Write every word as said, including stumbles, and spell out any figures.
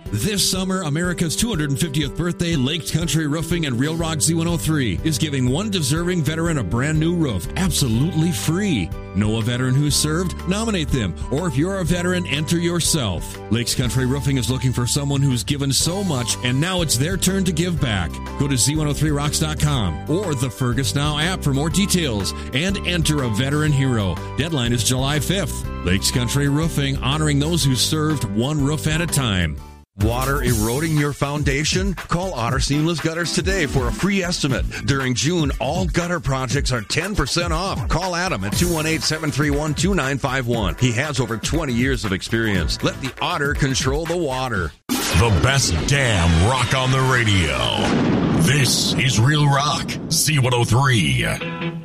This summer, America's two hundred fiftieth birthday, Lake Country Roofing and Real Rock Z one oh three is giving one deserving veteran a brand new roof, absolutely free. Know a veteran who's served? Nominate them. Or if you're a veteran, enter yourself. Lakes Country Roofing is looking for someone who's given so much, and now it's their turn to give back. Go to Z one oh three rocks dot com or the Fergus Now app for more details and enter a veteran hero. Deadline is July fifth. Lakes Country Roofing, honoring those who served one roof at a time. Water eroding your foundation? Call Otter Seamless Gutters today for a free estimate. During June, all gutter projects are ten percent off. Call Adam at two one eight, seven three one, two nine five one. He has over twenty years of experience. Let the Otter control the water. The best damn rock on the radio. This is Real Rock, Z one oh three.